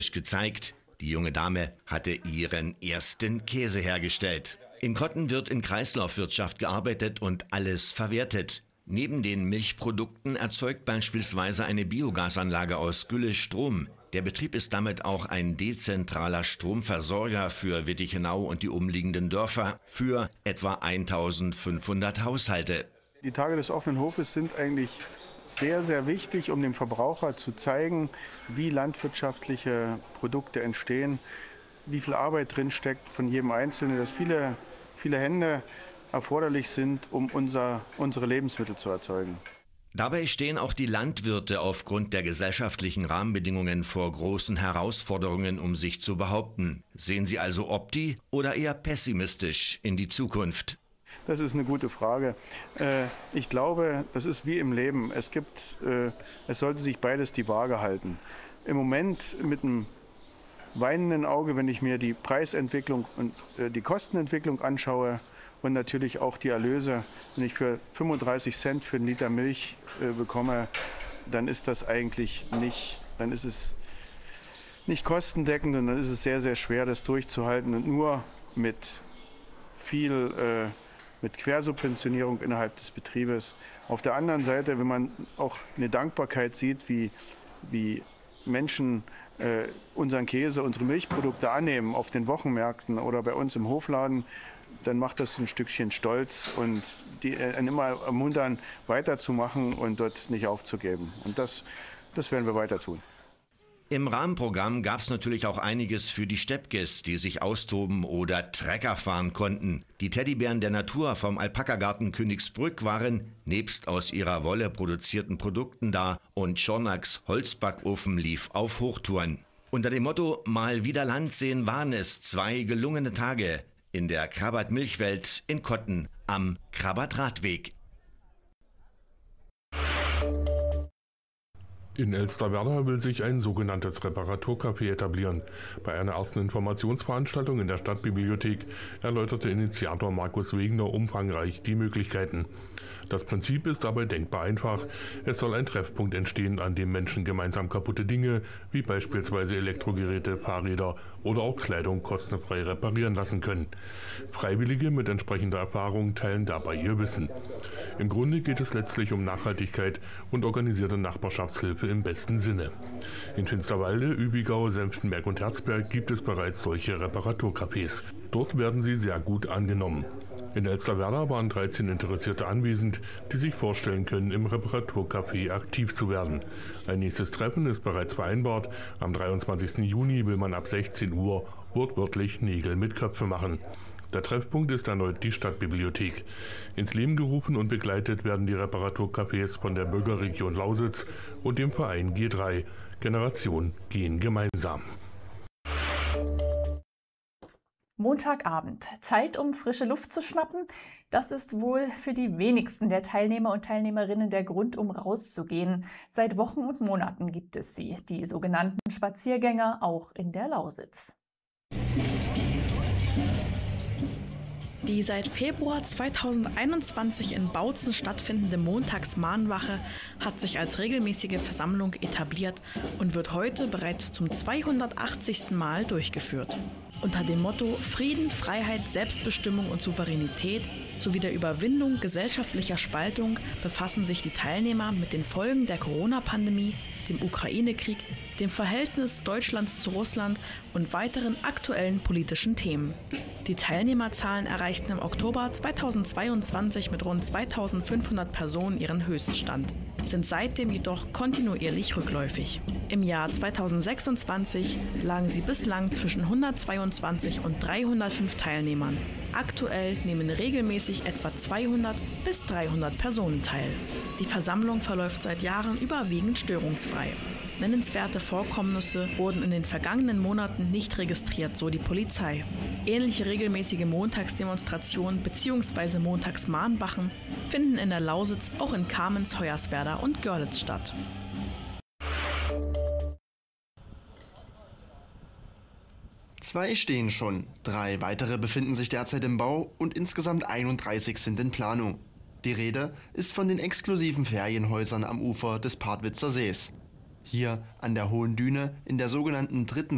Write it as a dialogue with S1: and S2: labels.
S1: gezeigt. Die junge Dame hatte ihren ersten Käse hergestellt. In Kotten wird in Kreislaufwirtschaft gearbeitet und alles verwertet. Neben den Milchprodukten erzeugt beispielsweise eine Biogasanlage aus Gülle Strom. Der Betrieb ist damit auch ein dezentraler Stromversorger für Wittichenau und die umliegenden Dörfer für etwa 1500 Haushalte.
S2: Die Tage des offenen Hofes sind eigentlich sehr, sehr wichtig, um dem Verbraucher zu zeigen, wie landwirtschaftliche Produkte entstehen, wie viel Arbeit drinsteckt von jedem Einzelnen, dass viele Hände erforderlich sind, um unsere Lebensmittel zu erzeugen.
S1: Dabei stehen auch die Landwirte aufgrund der gesellschaftlichen Rahmenbedingungen vor großen Herausforderungen, um sich zu behaupten. Sehen Sie also opti- oder eher pessimistisch in die Zukunft?
S2: Das ist eine gute Frage. Ich glaube, das ist wie im Leben. Es sollte sich beides die Waage halten. Im Moment mit einem weinenden Auge, wenn ich mir die Preisentwicklung und die Kostenentwicklung anschaue und natürlich auch die Erlöse, wenn ich für 35 Cent für einen Liter Milch bekomme, dann ist das eigentlich dann ist es nicht kostendeckend und dann ist es sehr, sehr schwer, das durchzuhalten und nur mit Quersubventionierung innerhalb des Betriebes. Auf der anderen Seite, wenn man auch eine Dankbarkeit sieht, wie Menschen unseren Käse, unsere Milchprodukte annehmen auf den Wochenmärkten oder bei uns im Hofladen, dann macht das ein Stückchen Stolz und die immer ermuntern, weiterzumachen und dort nicht aufzugeben. Und das werden wir weiter tun.
S1: Im Rahmenprogramm gab es natürlich auch einiges für die Steppkes, die sich austoben oder Trecker fahren konnten. Die Teddybären der Natur vom Alpakagarten Königsbrück waren nebst aus ihrer Wolle produzierten Produkten da und Schornacks Holzbackofen lief auf Hochtouren. Unter dem Motto Mal wieder Land sehen waren es 2 gelungene Tage in der Krabat-Milchwelt in Kotten am Krabat-Radweg.
S3: In Elsterwerda will sich ein sogenanntes Reparaturcafé etablieren. Bei einer ersten Informationsveranstaltung in der Stadtbibliothek erläuterte Initiator Markus Wegener umfangreich die Möglichkeiten. Das Prinzip ist dabei denkbar einfach. Es soll ein Treffpunkt entstehen, an dem Menschen gemeinsam kaputte Dinge, wie beispielsweise Elektrogeräte, Fahrräder oder auch Kleidung kostenfrei reparieren lassen können. Freiwillige mit entsprechender Erfahrung teilen dabei ihr Wissen. Im Grunde geht es letztlich um Nachhaltigkeit und organisierte Nachbarschaftshilfe im besten Sinne. In Finsterwalde, Übigau, Senftenberg und Herzberg gibt es bereits solche Reparaturcafés. Dort werden sie sehr gut angenommen. In Elsterwerda waren 13 Interessierte anwesend, die sich vorstellen können, im Reparaturcafé aktiv zu werden. Ein nächstes Treffen ist bereits vereinbart. Am 23. Juni will man ab 16 Uhr wortwörtlich Nägel mit Köpfen machen. Der Treffpunkt ist erneut die Stadtbibliothek. Ins Leben gerufen und begleitet werden die Reparaturcafés von der Bürgerregion Lausitz und dem Verein G3. Generation gehen gemeinsam.
S4: Montagabend. Zeit, um frische Luft zu schnappen? Das ist wohl für die wenigsten der Teilnehmer und Teilnehmerinnen der Grund, um rauszugehen. Seit Wochen und Monaten gibt es sie, die sogenannten Spaziergänger, auch in der Lausitz.
S5: Die seit Februar 2021 in Bautzen stattfindende Montagsmahnwache hat sich als regelmäßige Versammlung etabliert und wird heute bereits zum 280. Mal durchgeführt. Unter dem Motto Frieden, Freiheit, Selbstbestimmung und Souveränität sowie der Überwindung gesellschaftlicher Spaltung befassen sich die Teilnehmer mit den Folgen der Corona-Pandemie, dem Ukraine-Krieg, dem Verhältnis Deutschlands zu Russland und weiteren aktuellen politischen Themen. Die Teilnehmerzahlen erreichten im Oktober 2022 mit rund 2500 Personen ihren Höchststand, sind seitdem jedoch kontinuierlich rückläufig. Im Jahr 2026 lagen sie bislang zwischen 122 und 305 Teilnehmern. Aktuell nehmen regelmäßig etwa 200 bis 300 Personen teil. Die Versammlung verläuft seit Jahren überwiegend störungsfrei. Nennenswerte Vorkommnisse wurden in den vergangenen Monaten nicht registriert, so die Polizei. Ähnliche regelmäßige Montagsdemonstrationen bzw. Montagsmahnwachen finden in der Lausitz auch in Kamenz, Hoyerswerda und Görlitz statt.
S6: Zwei stehen schon, 3 weitere befinden sich derzeit im Bau und insgesamt 31 sind in Planung. Die Rede ist von den exklusiven Ferienhäusern am Ufer des Partwitzer Sees. Hier an der Hohen Düne in der sogenannten 3.